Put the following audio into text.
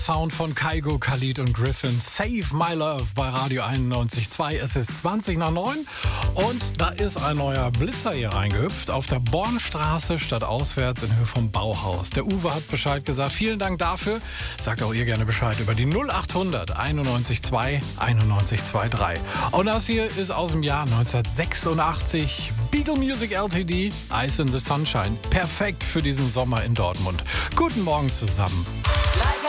Sound von Kygo, Khalid und Griffin. Save My Love bei Radio 91.2. Es ist 20 nach 9 und da ist ein neuer Blitzer hier reingehüpft. Auf der Bornstraße statt auswärts in Höhe vom Bauhaus. Der Uwe hat Bescheid gesagt. Vielen Dank dafür. Sagt auch ihr gerne Bescheid über die 0800 91.2 91.23. Und das hier ist aus dem Jahr 1986. Beagle Music Ltd. Ice in the Sunshine. Perfekt für diesen Sommer in Dortmund. Guten Morgen zusammen.